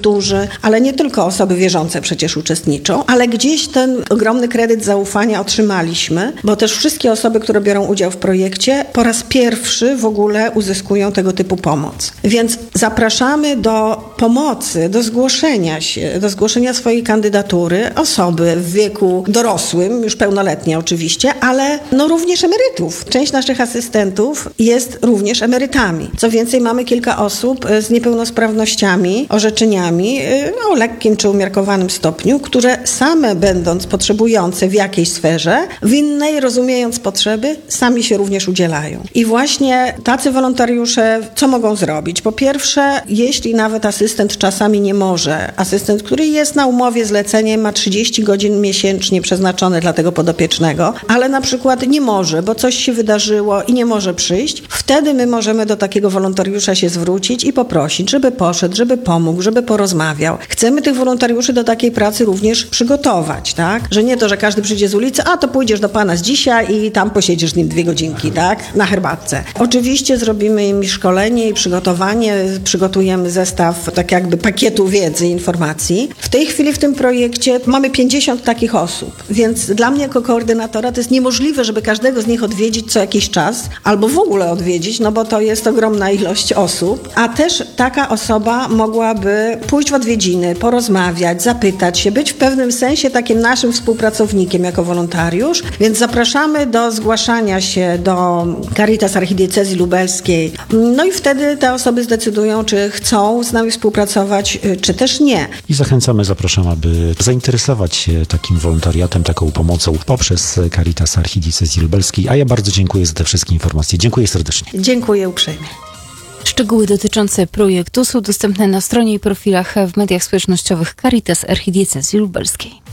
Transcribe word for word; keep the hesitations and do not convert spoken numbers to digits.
niektórzy, ale nie tylko osoby wierzące przecież uczestniczą, ale gdzieś ten ogromny kredyt zaufania otrzymaliśmy, bo też wszystkie osoby, które biorą udział w projekcie, po raz pierwszy w ogóle uzyskują tego typu pomoc. Więc zapraszamy do pomocy, do zgłoszenia się, do zgłoszenia swojej kandydatury osoby w wieku dorosłym, już pełnoletnie oczywiście, ale no również emerytów. Część naszych asystentów jest również emerytami. Co więcej, mamy kilka osób z niepełnosprawnościami, orzeczeniami o lekkim czy umiarkowanym stopniu, które same będąc potrzebujące w jakiejś sferze, w innej, rozumiejąc potrzeby, sami się również udzielają. I właśnie tacy wolontariusze co mogą zrobić? Po pierwsze, jeśli nawet asystent czasami nie może, asystent, który jest na umowie zlecenie, ma trzydzieści godzin miesięcznie przeznaczone dla tego podopiecznego, ale na przykład nie może, bo coś się wydarzyło i nie może przyjść, wtedy my możemy do takiego wolontariusza się zwrócić i poprosić, żeby poszedł, żeby pomógł, żeby porozmawiał. Chcemy tych wolontariuszy do takiej pracy również przygotować, tak? Że nie to, że każdy przyjdzie z ulicy, a to pójdziesz do pana z dzisiaj i tam posiedzisz z nim dwie godzinki, tak? Na herbatce. Oczywiście zrobimy im szkolenie i przygotowanie, przygotujemy zestaw tak jakby pakietu wiedzy i informacji. W tej chwili w tym projekcie mamy pięćdziesiąt takich osób, więc dla mnie jako koordynatora to jest niemożliwe, żeby każdego z nich odwiedzić co jakiś czas, albo w ogóle odwiedzić, no bo to jest ogromna ilość osób, a też taka osoba mogłaby pójść w odwiedziny, porozmawiać, zapytać się, być w pewnym sensie takim naszym współpracownikiem jako wolontariusz, więc zapraszamy do zgłaszania się do Caritas Archidiecezji Lubelskiej. No i wtedy te osoby zdecydują, czy chcą z nami współpracować, czy też nie. I zachęcamy, zapraszam, aby zainteresować się takim wolontariatem, taką pomocą poprzez Caritas Archidiecezji Lubelskiej. A ja bardzo dziękuję za te wszystkie informacje. Dziękuję serdecznie. Dziękuję uprzejmie. Szczegóły dotyczące projektu są dostępne na stronie i profilach w mediach społecznościowych Caritas Archidiecezji Lubelskiej.